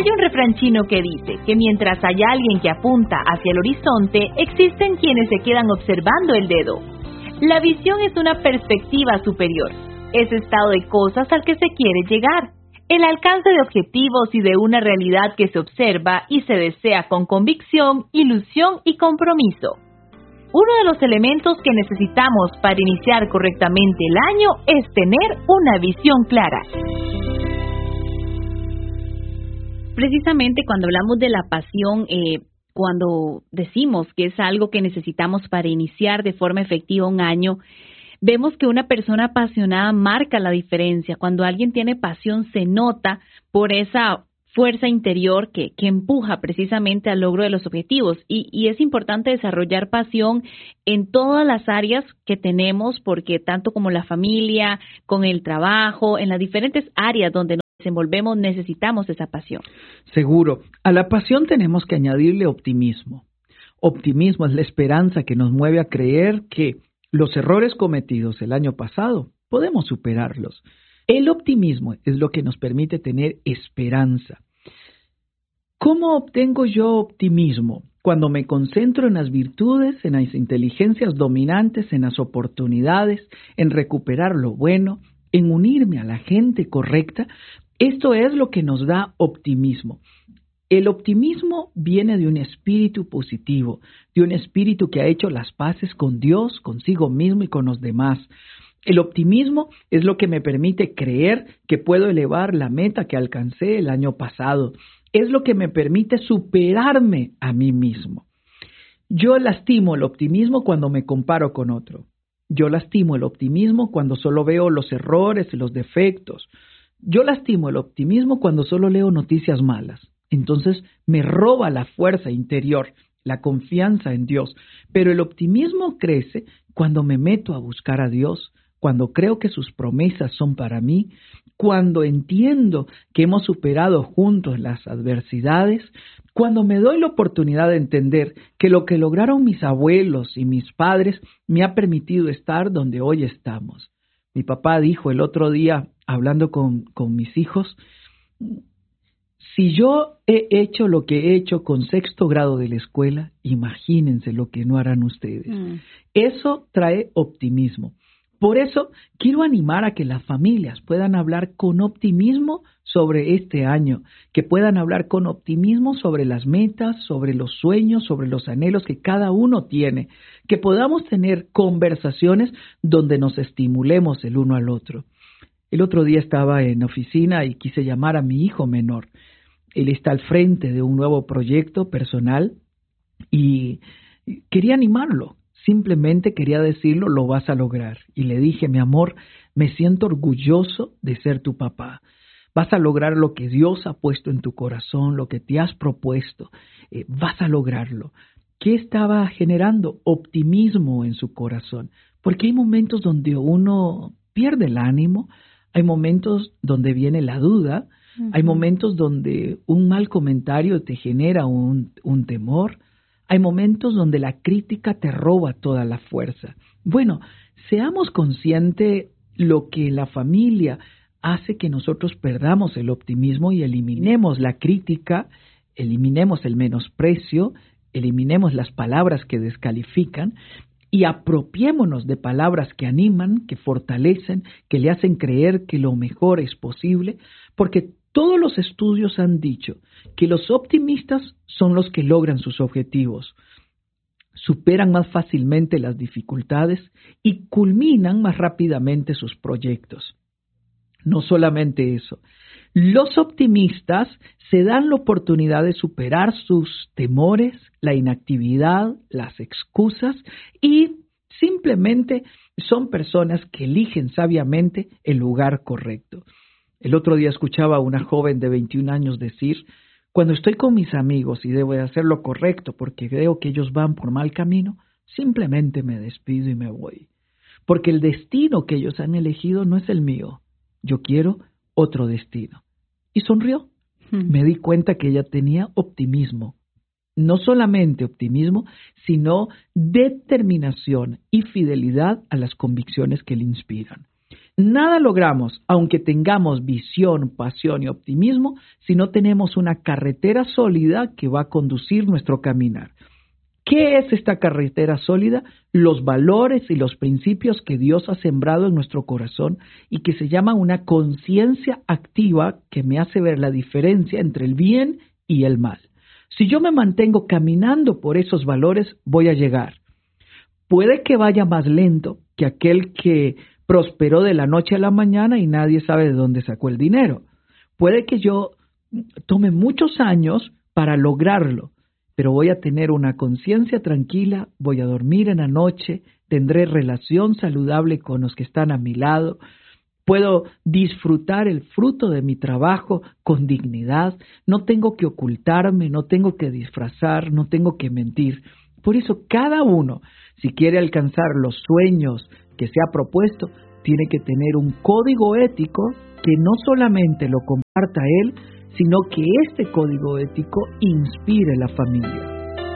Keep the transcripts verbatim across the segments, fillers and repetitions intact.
Hay un refrán chino que dice que mientras haya alguien que apunta hacia el horizonte, existen quienes se quedan observando el dedo. La visión es una perspectiva superior, ese estado de cosas al que se quiere llegar, el alcance de objetivos y de una realidad que se observa y se desea con convicción, ilusión y compromiso. Uno de los elementos que necesitamos para iniciar correctamente el año es tener una visión clara. Precisamente cuando hablamos de la pasión, eh, cuando decimos que es algo que necesitamos para iniciar de forma efectiva un año, vemos que una persona apasionada marca la diferencia. Cuando alguien tiene pasión se nota por esa fuerza interior que, que empuja precisamente al logro de los objetivos. Y, y es importante desarrollar pasión en todas las áreas que tenemos, porque tanto como la familia, con el trabajo, en las diferentes áreas donde nos desenvolvemos, necesitamos esa pasión. Seguro. A la pasión tenemos que añadirle optimismo. Optimismo es la esperanza que nos mueve a creer que los errores cometidos el año pasado podemos superarlos. El optimismo es lo que nos permite tener esperanza. ¿Cómo obtengo yo optimismo? Cuando me concentro en las virtudes, en las inteligencias dominantes, en las oportunidades, en recuperar lo bueno, en unirme a la gente correcta. Esto es lo que nos da optimismo. El optimismo viene de un espíritu positivo, de un espíritu que ha hecho las paces con Dios, consigo mismo y con los demás. El optimismo es lo que me permite creer que puedo elevar la meta que alcancé el año pasado. Es lo que me permite superarme a mí mismo. Yo lastimo el optimismo cuando me comparo con otro. Yo lastimo el optimismo cuando solo veo los errores y los defectos. Yo lastimo el optimismo cuando solo leo noticias malas. Entonces me roba la fuerza interior, la confianza en Dios. Pero el optimismo crece cuando me meto a buscar a Dios, cuando creo que sus promesas son para mí, cuando entiendo que hemos superado juntos las adversidades, cuando me doy la oportunidad de entender que lo que lograron mis abuelos y mis padres me ha permitido estar donde hoy estamos. Mi papá dijo el otro día, hablando con, con mis hijos, si yo he hecho lo que he hecho con sexto grado de la escuela, imagínense lo que no harán ustedes. Mm. Eso trae optimismo. Por eso quiero animar a que las familias puedan hablar con optimismo sobre este año, que puedan hablar con optimismo sobre las metas, sobre los sueños, sobre los anhelos que cada uno tiene, que podamos tener conversaciones donde nos estimulemos el uno al otro. El otro día estaba en oficina y quise llamar a mi hijo menor. Él está al frente de un nuevo proyecto personal y quería animarlo. Simplemente quería decirlo, lo vas a lograr. Y le dije, mi amor, me siento orgulloso de ser tu papá. Vas a lograr lo que Dios ha puesto en tu corazón, lo que te has propuesto. Eh, vas a lograrlo. ¿Qué estaba generando? Optimismo en su corazón. Porque hay momentos donde uno pierde el ánimo, hay momentos donde viene la duda, uh-huh. Hay momentos donde un mal comentario te genera un, un temor. Hay momentos donde la crítica te roba toda la fuerza. Bueno, seamos conscientes lo que la familia hace que nosotros perdamos el optimismo y eliminemos la crítica, eliminemos el menosprecio, eliminemos las palabras que descalifican y apropiémonos de palabras que animan, que fortalecen, que le hacen creer que lo mejor es posible, porque todos los estudios han dicho que los optimistas son los que logran sus objetivos, superan más fácilmente las dificultades y culminan más rápidamente sus proyectos. No solamente eso, los optimistas se dan la oportunidad de superar sus temores, la inactividad, las excusas y simplemente son personas que eligen sabiamente el lugar correcto. El otro día escuchaba a una joven de veintiún años decir, cuando estoy con mis amigos y debo de hacer lo correcto porque veo que ellos van por mal camino, simplemente me despido y me voy. Porque el destino que ellos han elegido no es el mío. Yo quiero otro destino. Y sonrió. Hmm. Me di cuenta que ella tenía optimismo. No solamente optimismo, sino determinación y fidelidad a las convicciones que le inspiran. Nada logramos, aunque tengamos visión, pasión y optimismo, si no tenemos una carretera sólida que va a conducir nuestro caminar. ¿Qué es esta carretera sólida? Los valores y los principios que Dios ha sembrado en nuestro corazón y que se llama una conciencia activa que me hace ver la diferencia entre el bien y el mal. Si yo me mantengo caminando por esos valores, voy a llegar. Puede que vaya más lento que aquel que prosperó de la noche a la mañana y nadie sabe de dónde sacó el dinero. Puede que yo tome muchos años para lograrlo, pero voy a tener una conciencia tranquila, voy a dormir en la noche, tendré relación saludable con los que están a mi lado, puedo disfrutar el fruto de mi trabajo con dignidad, no tengo que ocultarme, no tengo que disfrazar, no tengo que mentir. Por eso cada uno, si quiere alcanzar los sueños que se ha propuesto, tiene que tener un código ético que no solamente lo comparta él, sino que este código ético inspire la familia.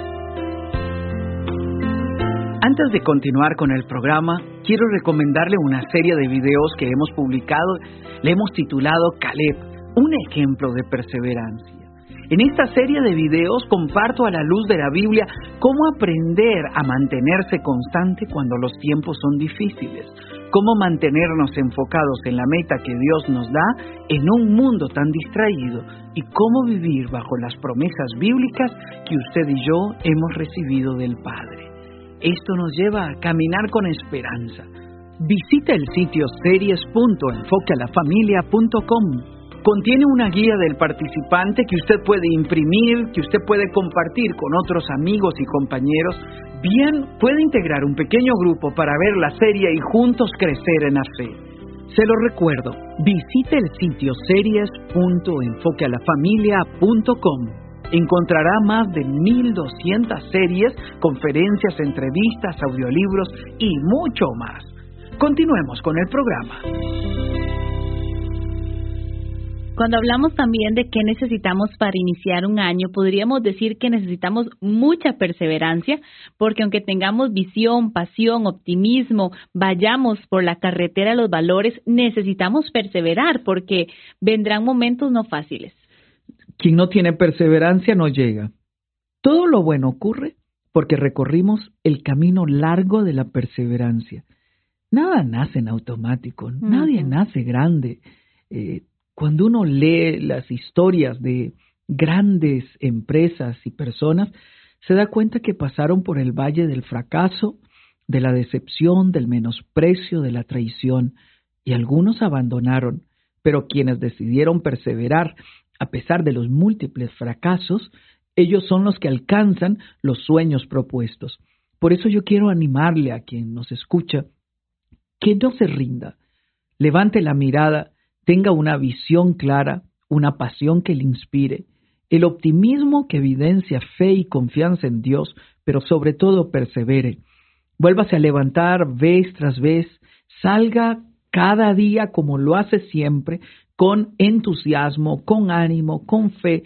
Antes de continuar con el programa, quiero recomendarle una serie de videos que hemos publicado. Le hemos titulado Caleb, un ejemplo de perseverancia. En esta serie de videos comparto a la luz de la Biblia cómo aprender a mantenerse constante cuando los tiempos son difíciles, cómo mantenernos enfocados en la meta que Dios nos da en un mundo tan distraído y cómo vivir bajo las promesas bíblicas que usted y yo hemos recibido del Padre. Esto nos lleva a caminar con esperanza. Visita el sitio series punto enfoque a la familia punto com. Contiene una guía del participante que usted puede imprimir, que usted puede compartir con otros amigos y compañeros. Bien, puede integrar un pequeño grupo para ver la serie y juntos crecer en la fe. Se lo recuerdo, visite el sitio series punto enfoque a la familia punto com. Encontrará más de mil doscientas series, conferencias, entrevistas, audiolibros y mucho más. Continuemos con el programa. Cuando hablamos también de qué necesitamos para iniciar un año, podríamos decir que necesitamos mucha perseverancia, porque aunque tengamos visión, pasión, optimismo, vayamos por la carretera de los valores, necesitamos perseverar, porque vendrán momentos no fáciles. Quien no tiene perseverancia no llega. Todo lo bueno ocurre porque recorrimos el camino largo de la perseverancia. Nada nace en automático, uh-huh. Nadie nace grande. Eh, Cuando uno lee las historias de grandes empresas y personas, se da cuenta que pasaron por el valle del fracaso, de la decepción, del menosprecio, de la traición, y algunos abandonaron, pero quienes decidieron perseverar a pesar de los múltiples fracasos, ellos son los que alcanzan los sueños propuestos. Por eso yo quiero animarle a quien nos escucha que no se rinda, levante la mirada, tenga una visión clara, una pasión que le inspire, el optimismo que evidencia fe y confianza en Dios, pero sobre todo persevere. Vuélvase a levantar vez tras vez, salga cada día como lo hace siempre, con entusiasmo, con ánimo, con fe.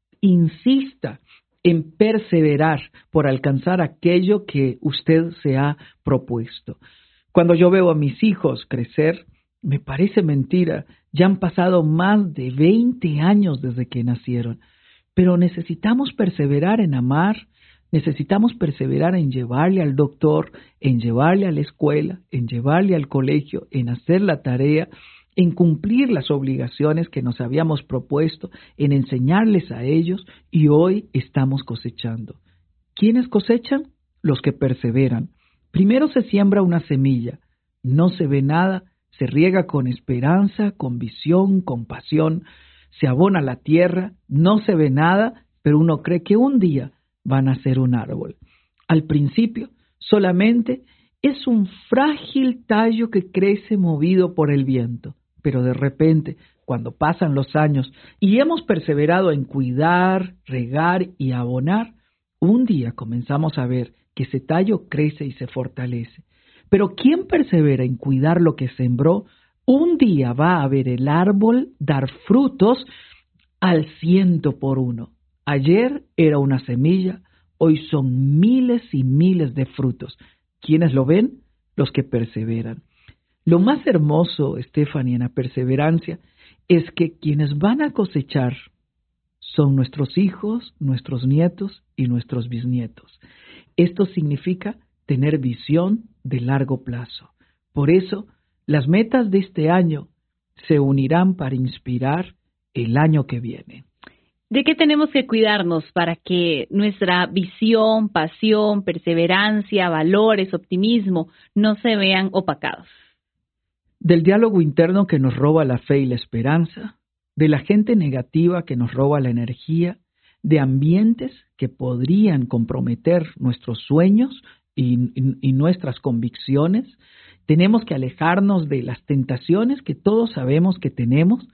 Insista en perseverar por alcanzar aquello que usted se ha propuesto. Cuando yo veo a mis hijos crecer, me parece mentira. Ya han pasado más de veinte años desde que nacieron, pero necesitamos perseverar en amar, necesitamos perseverar en llevarle al doctor, en llevarle a la escuela, en llevarle al colegio, en hacer la tarea, en cumplir las obligaciones que nos habíamos propuesto, en enseñarles a ellos, y hoy estamos cosechando. ¿Quiénes cosechan? Los que perseveran. Primero se siembra una semilla, no se ve nada, se riega con esperanza, con visión, con pasión, se abona la tierra, no se ve nada, pero uno cree que un día van a ser un árbol. Al principio, solamente es un frágil tallo que crece movido por el viento, pero de repente, cuando pasan los años y hemos perseverado en cuidar, regar y abonar, un día comenzamos a ver que ese tallo crece y se fortalece. Pero quien persevera en cuidar lo que sembró, un día va a ver el árbol dar frutos al ciento por uno. Ayer era una semilla, hoy son miles y miles de frutos. ¿Quiénes lo ven? Los que perseveran. Lo más hermoso, Stephanie, en la perseverancia es que quienes van a cosechar son nuestros hijos, nuestros nietos y nuestros bisnietos. Esto significa tener visión de largo plazo. Por eso, las metas de este año se unirán para inspirar el año que viene. ¿De qué tenemos que cuidarnos para que nuestra visión, pasión, perseverancia, valores, optimismo no se vean opacados? Del diálogo interno que nos roba la fe y la esperanza, de la gente negativa que nos roba la energía, de ambientes que podrían comprometer nuestros sueños y, y, y nuestras convicciones. Tenemos que alejarnos de las tentaciones que todos sabemos que tenemos,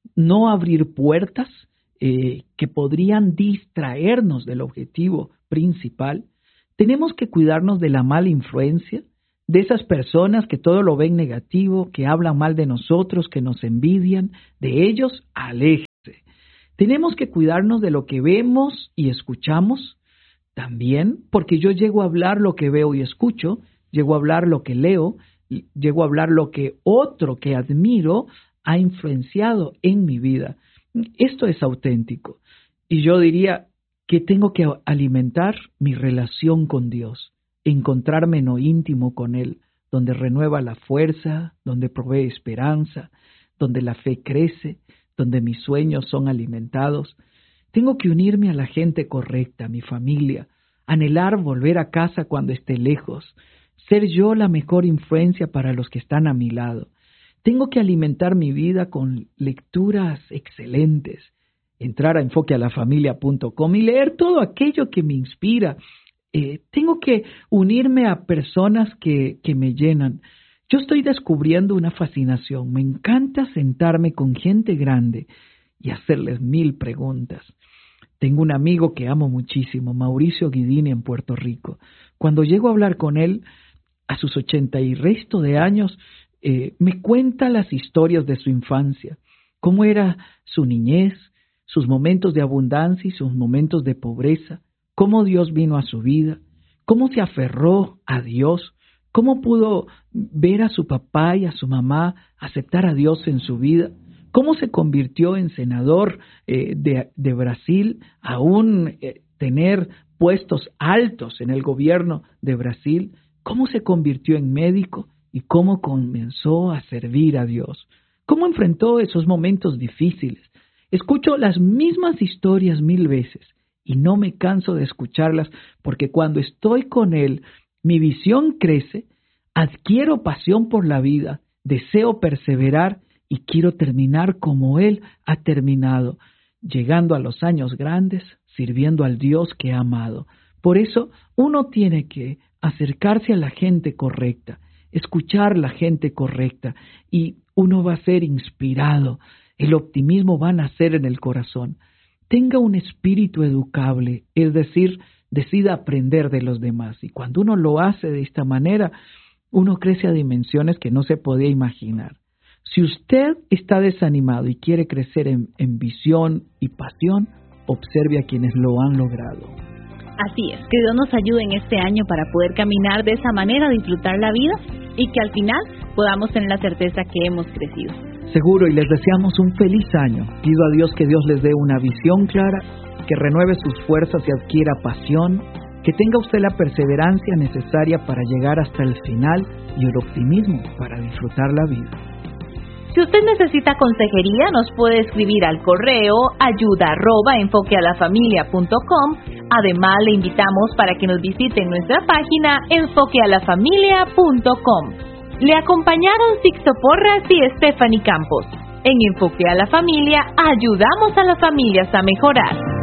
no abrir puertas eh, que podrían distraernos del objetivo principal. Tenemos que cuidarnos de la mala influencia, de esas personas que todo lo ven negativo, que hablan mal de nosotros, que nos envidian. De ellos, aléjese. Tenemos que cuidarnos de lo que vemos y escuchamos también, porque yo llego a hablar lo que veo y escucho, llego a hablar lo que leo, llego a hablar lo que otro que admiro ha influenciado en mi vida. Esto es auténtico. Y yo diría que tengo que alimentar mi relación con Dios, encontrarme en lo íntimo con Él, donde renueva la fuerza, donde provee esperanza, donde la fe crece, donde mis sueños son alimentados. Tengo que unirme a la gente correcta, a mi familia, anhelar volver a casa cuando esté lejos, ser yo la mejor influencia para los que están a mi lado. Tengo que alimentar mi vida con lecturas excelentes, entrar a enfoque a la familia punto com y leer todo aquello que me inspira. Eh, tengo que unirme a personas que, que me llenan. Yo estoy descubriendo una fascinación. Me encanta sentarme con gente grande y hacerles mil preguntas. Tengo un amigo que amo muchísimo, Mauricio Guidini, en Puerto Rico. Cuando llego a hablar con él, a sus ochenta y resto de años, eh, me cuenta las historias de su infancia, cómo era su niñez, sus momentos de abundancia y sus momentos de pobreza, cómo Dios vino a su vida, cómo se aferró a Dios, cómo pudo ver a su papá y a su mamá aceptar a Dios en su vida, cómo se convirtió en senador eh, de, de Brasil, aún eh, tener puestos altos en el gobierno de Brasil, cómo se convirtió en médico y cómo comenzó a servir a Dios, cómo enfrentó esos momentos difíciles. Escucho las mismas historias mil veces y no me canso de escucharlas porque cuando estoy con Él, mi visión crece, adquiero pasión por la vida, deseo perseverar y quiero terminar como Él ha terminado, llegando a los años grandes, sirviendo al Dios que ha amado. Por eso uno tiene que acercarse a la gente correcta, escuchar la gente correcta y uno va a ser inspirado. El optimismo va a nacer en el corazón. Tenga un espíritu educable, es decir, decida aprender de los demás. Y cuando uno lo hace de esta manera, uno crece a dimensiones que no se podía imaginar. Si usted está desanimado y quiere crecer en, en visión y pasión, observe a quienes lo han logrado. Así es, que Dios nos ayude en este año para poder caminar de esa manera, disfrutar la vida y que al final podamos tener la certeza que hemos crecido. Seguro, y les deseamos un feliz año. Pido a Dios que Dios les dé una visión clara, que renueve sus fuerzas y adquiera pasión, que tenga usted la perseverancia necesaria para llegar hasta el final y el optimismo para disfrutar la vida. Si usted necesita consejería, nos puede escribir al correo ayuda arroba enfoquealafamilia punto com. Además, le invitamos para que nos visite en nuestra página enfoquealafamilia punto com. Le acompañaron Sixto Porras y Stephanie Campos. En Enfoque a la Familia, ayudamos a las familias a mejorar.